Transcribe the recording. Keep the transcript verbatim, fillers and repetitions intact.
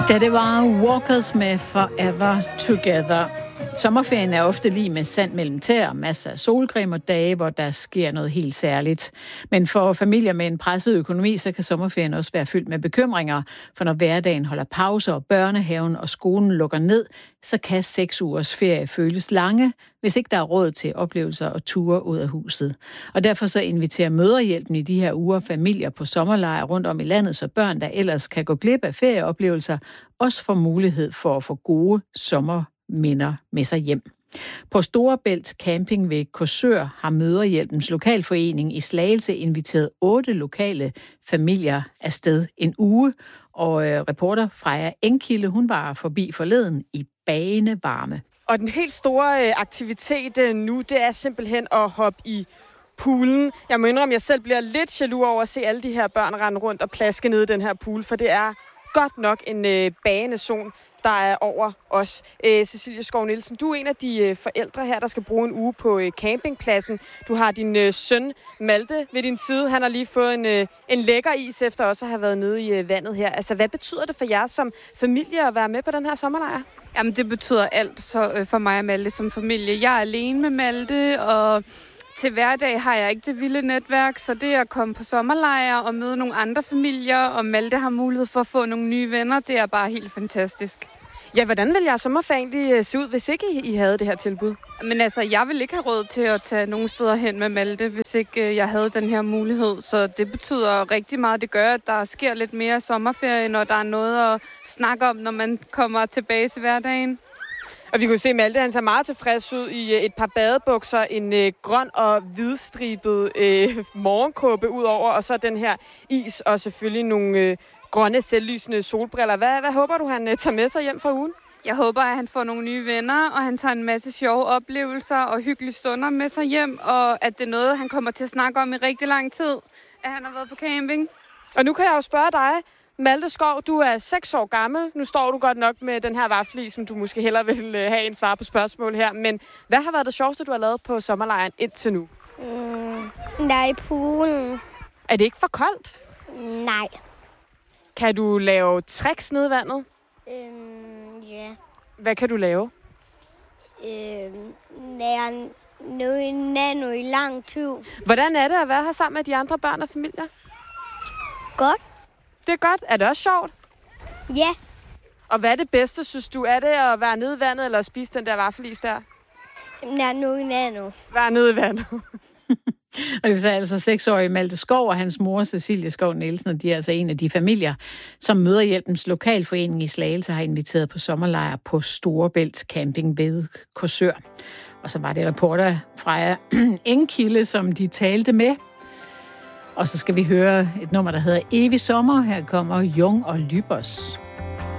Da det var Walkers med Forever Together. Sommerferien er ofte lige med sand mellem tæer, masser af solcreme og dage, hvor der sker noget helt særligt. Men for familier med en presset økonomi, så kan sommerferien også være fyldt med bekymringer. For når hverdagen holder pause, og børnehaven og skolen lukker ned, så kan seks ugers ferie føles lange, hvis ikke der er råd til oplevelser og ture ud af huset. Og derfor så inviterer Mødrehjælpen i de her uger familier på sommerlejre rundt om i landet, så børn, der ellers kan gå glip af ferieoplevelser, også får mulighed for at få gode sommerminder med sig hjem. På Storebælt Camping ved Korsør har Mødrehjælpens lokalforening i Slagelse inviteret otte lokale familier afsted en uge, og øh, reporter Freja Engkilde, hun var forbi forleden i bagende varme. Og den helt store øh, aktivitet øh, nu, det er simpelthen at hoppe i poolen. Jeg må indrømme, at jeg selv bliver lidt jaloux over at se alle de her børn rende rundt og plaske ned i den her pool, for det er godt nok en øh, bagende zone, der er over os. Æ, Cecilie Skov Nielsen, du er en af de øh, forældre her, der skal bruge en uge på øh, campingpladsen. Du har din øh, søn Malte ved din side. Han har lige fået en, øh, en lækker is efter også at have været nede i øh, vandet her. Altså, hvad betyder det for jer som familie at være med på den her sommerlejr? Jamen, det betyder alt så, øh, for mig og Malte som familie. Jeg er alene med Malte, og til hverdag har jeg ikke det vilde netværk, så det at komme på sommerlejre og møde nogle andre familier, og Malte har mulighed for at få nogle nye venner, det er bare helt fantastisk. Ja, hvordan ville jeres sommerferie egentlig se ud, hvis ikke I havde det her tilbud? Men altså, jeg vil ikke have råd til at tage nogle steder hen med Malte, hvis ikke jeg havde den her mulighed. Så det betyder rigtig meget. Det gør, at der sker lidt mere sommerferie, når der er noget at snakke om, når man kommer tilbage til hverdagen. Og vi kunne se, at Malte han ser meget tilfreds ud i et par badebukser, en øh, grøn og hvidstribet øh, morgenkåbe ud over, og så den her is, og selvfølgelig nogle øh, grønne, selvlysende solbriller. Hvad, hvad håber du, han øh, tager med sig hjem fra ugen? Jeg håber, at han får nogle nye venner, og han tager en masse sjove oplevelser og hyggelige stunder med sig hjem, og at det er noget, han kommer til at snakke om i rigtig lang tid, at han har været på camping. Og nu kan jeg jo spørge dig, Malte Skov, du er seks år gammel. Nu står du godt nok med den her vaffelis, som du måske hellere vil have en svar på spørgsmål her. Men hvad har været det sjoveste, du har lavet på sommerlejren indtil nu? Mm, der er i poolen. Er det ikke for koldt? Nej. Kan du lave tricks nede i vandet? Øhm, ja. Hvad kan du lave? Øhm, lære noget nano i lang tid. Hvordan er det at være her sammen med de andre børn og familier? Godt. Det er godt. Er det også sjovt? Ja. Og hvad er det bedste, synes du? Er det at være nede i vandet, eller at spise den der vaffelis der? Nano i nano. Være nede i vandet. Og det er altså seksårige Malte Skov og hans mor Cecilie Skov Nielsen, og de er altså en af de familier, som Mødrehjælpens lokalforening i Slagelse har inviteret på sommerlejr på Storebælt Camping ved Korsør. Og så var det reporter Freja Engkilde, som de talte med. Og så skal vi høre et nummer, der hedder Evig Sommer. Her kommer Jung og Lybos.